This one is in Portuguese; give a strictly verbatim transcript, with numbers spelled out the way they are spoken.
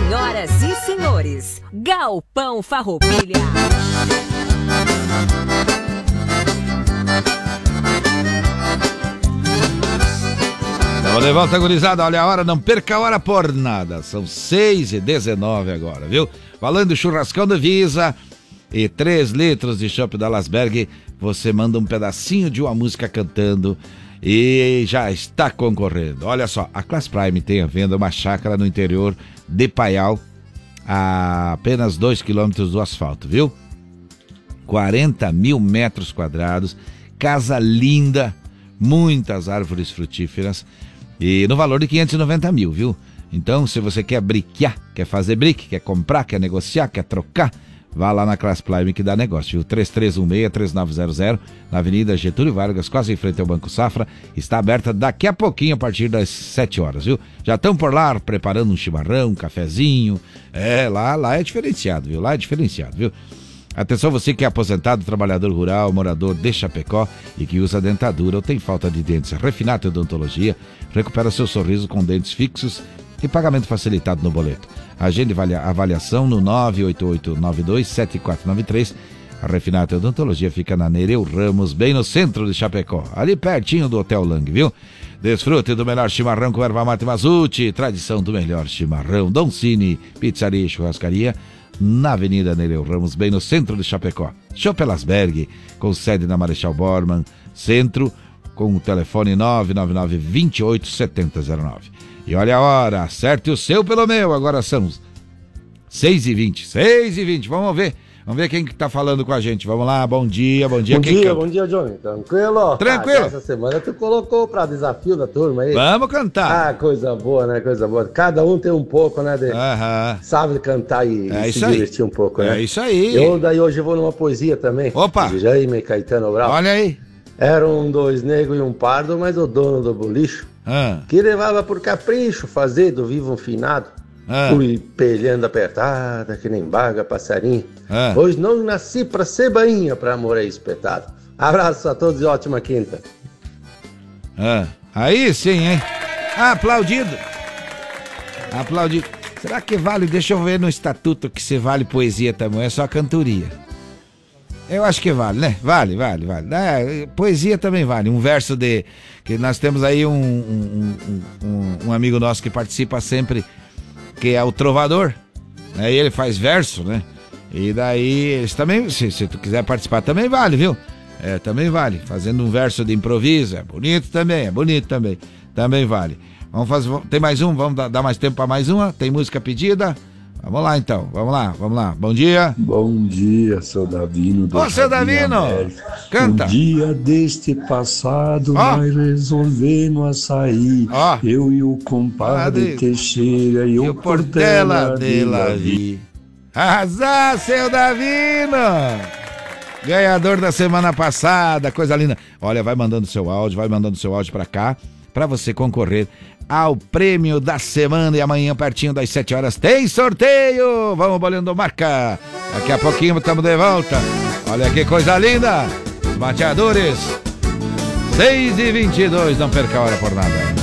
Senhoras e senhores, Galpão Farroupilha. Estamos de volta, gurizada. Olha a hora, não perca a hora por nada. São seis e dezenove agora, viu? Falando do churrascão da Visa e três litros de chopp da Lasberg, você manda um pedacinho de uma música cantando e já está concorrendo. Olha só, a Class Prime tem à venda uma chácara no interior de Paial, a apenas dois quilômetros do asfalto, viu? quarenta mil metros quadrados, casa linda, muitas árvores frutíferas e no valor de quinhentos e noventa mil, viu? Então, se você quer briquear, quer fazer brique, quer comprar, quer negociar, quer trocar, vá lá na Class Prime que dá negócio, viu? três três um seis, três nove zero zero, na Avenida Getúlio Vargas, quase em frente ao Banco Safra. Está aberta daqui a pouquinho, a partir das sete horas, viu? Já estão por lá preparando um chimarrão, um cafezinho. É, lá, lá é diferenciado, viu? Lá é diferenciado, viu? Atenção, você que é aposentado, trabalhador rural, morador de Chapecó e que usa dentadura ou tem falta de dentes. Refinato Odontologia recupera seu sorriso com dentes fixos e pagamento facilitado no boleto. Agende avaliação no nove oito oito nove dois sete quatro nove três. A Refinato Odontologia fica na Nereu Ramos, bem no centro de Chapecó, ali pertinho do Hotel Lang, viu? Desfrute do melhor chimarrão com erva mate Mazute, tradição do melhor chimarrão. Don Cine, pizzaria e churrascaria, na Avenida Nereu Ramos, bem no centro de Chapecó. Chopp Lasberg, com sede na Marechal Bormann, centro, com o telefone nove nove nove, dois oito sete zero zero nove. E olha a hora, acerte o seu pelo meu, agora são seis e vinte, seis e vinte, vamos ver, vamos ver quem que tá falando com a gente, vamos lá, bom dia, bom dia. Bom quem dia, canta? Bom dia, Johnny, tranquilo? Tranquilo. Ah, essa semana tu colocou pra desafio da turma aí. Vamos cantar. Ah, coisa boa, né, coisa boa, cada um tem um pouco, né, de... Aham. sabe cantar e, É e isso se aí. divertir um pouco, né? É isso aí. Eu daí hoje eu vou numa poesia também. Opa. De Jaime Caetano Brau. Olha aí. Eram dois negros e um pardo, mas o dono do bolicho, Ah. que levava por capricho fazer do vivo um finado, Ah. fui pelhando apertada, que nem baga passarinho. Ah. Hoje não nasci pra ser bainha, pra morrer espetado. Abraço a todos e ótima quinta. Ah. Aí sim, hein? Ah, aplaudido. Aplaudido. Será que vale? Deixa eu ver no estatuto que se vale poesia também, é só cantoria. Eu acho que vale, né? Vale, vale, vale. É, poesia também vale. Um verso de... que nós temos aí um, um, um, um, um amigo nosso que participa sempre, que é o Trovador. Aí ele faz verso, né? E daí, eles também, se, se tu quiser participar, também vale, viu? É, também vale. Fazendo um verso de improviso, é bonito também, é bonito também. Também vale. Vamos fazer... Tem mais um? Vamos dar, dar mais tempo para mais uma? Tem música pedida? Vamos lá então, vamos lá, vamos lá. Bom dia. Bom dia, seu Davino. Ô, seu Davino, canta. Um dia deste passado, Ó. nós resolvemos açaí. Ó. Eu e o compadre Padre Teixeira e, E o o Portela Portela de Lavi. Arrasar, seu Davino! Ganhador da semana passada, coisa linda. Olha, vai mandando seu áudio, vai mandando seu áudio pra cá, pra você concorrer ao prêmio da semana. E amanhã, pertinho das sete horas, tem sorteio. Vamos bolando marca. Daqui a pouquinho estamos de volta. Olha que coisa linda. Os mateadores. seis e vinte e dois, não perca a hora por nada.